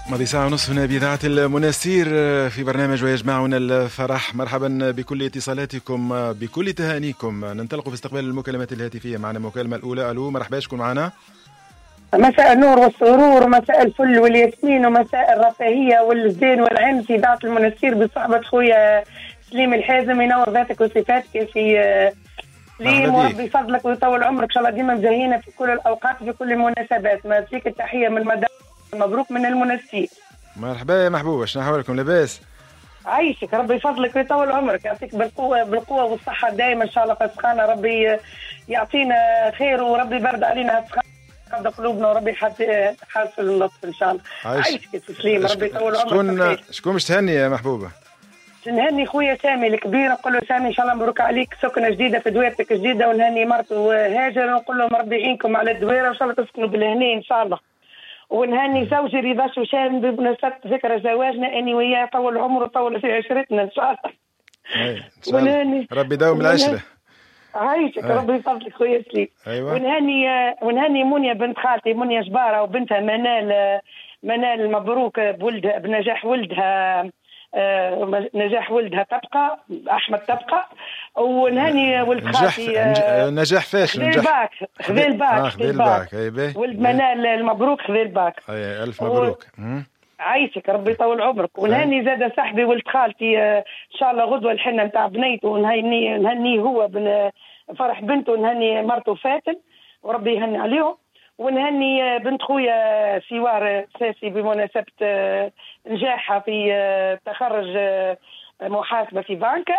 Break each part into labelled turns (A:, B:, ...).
A: ماضي ساعة ونصف هنا بإذاعة المنستير في برنامج ويجمعنا الفرح. مرحبا بكل اتصالاتكم، بكل تهانيكم. ننطلق في استقبال المكالمات الهاتفية. معنا المكالمة الأولى. ألو، مرحبا، شكون معنا؟
B: مساء النور والسرور ومساء الفل والياسمين ومساء الرفاهية والزين والعين في إذاعة المنستير بصحبة خويا سليم الحازم. ينور ذاتك وصفاتك في سليم، وربي يفضلك ويطول عمرك إن شاء الله، ديما مزهينة في كل الأوقات في كل المناسبات. ما فيك التحية من المدام، مبروك من المنستير.
A: مرحبا يا محبوبة، شنو أحوالكم؟ لاباس؟
B: عايشك، ربي يفضلك ويطول عمرك، يعطيك بالقوة والصحة دائما إن شاء الله. فسخانة ربي يعطينا خير، وربي يبرد علينا هالسخانة قد قلوبنا، وربي حاسن اللطف ان شاء الله. عايشك تسليم، ربي يطول عمرك.
A: شكون مش تهني يا محبوبه؟
B: نهني خويا سامي الكبير، نقول له سامي ان شاء الله مبروك عليك سكنه جديده في دويرتك جديده، ونهني مرته هاجر ونقول لهم ربي يعينكم على الدويره وان شاء الله تسكنوا بالهني ان شاء الله. ونهني زوجي رضا شوشان بمناسبه ذكرى زواجنا اني وياه، طول عمره طول في عشرتنا ان شاء الله.
A: ونهني ربي يداوم العشره.
B: عايشك، ربي يفضلك خويا سليم.
A: أيوة.
B: ونهني منيا بنت خالتي، منيا جباره، وبنتها منال مبروك بولدها بنجاح ولدها، نجاح ولدها تبقى احمد تبقى. ونهني ولد خالتي
A: نجاح فاشل،
B: خذي الباك ولد منال المبروك خذي الباك.
A: الف مبروك.
B: عايشك، ربي يطول عمرك. ونهني زاد صاحبي ولد خالتي ان شاء الله غدوه الحنه نتاع بنيته، ونهني هو فرح بنته، ونهني مرته فاتن وربي يهني عليهم. ونهني بنت خويا سوار ساسي بمناسبه نجاحها في تخرج محاسبه في بنك.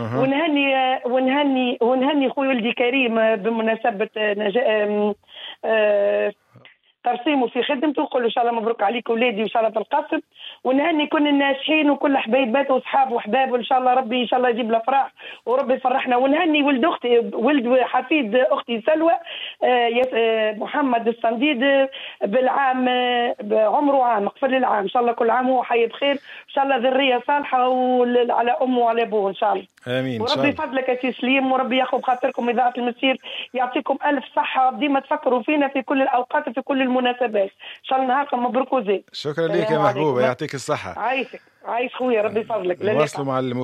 B: ونهني خويا ولدي كريم بمناسبه ترسيمه في خدمته، نقول ان شاء الله مبروك عليك ولادي وان شاء الله بالقسم. ونهني كل الناجحين وكل حبايبات واصحاب واحباب، وان شاء الله ربي ان شاء الله يجيب له فرح وربي يفرحنا. ونهني ولد اختي، ولد حفيد اختي سلوى محمد الصنديد بالعام، بعمره عام قبل العام ان شاء الله، كل عام هو حي بخير ان شاء الله، ذريه صالحه على امه وعلى ابوه ان شاء الله.
A: امين.
B: وربي يفضلك يا سي سليم، وربي ياخذ بخاطركم اذاعه المسير، يعطيكم الف صحه، ديما تفكروا فينا في كل الاوقات وفي كل المناسبات ان شاء الله. نهاركم مبروك وزين.
A: شكرا لك يا محبوبه، يعطيك الصحه.
B: عايش خويا، ربي يفضلك.
A: نواصلوا مع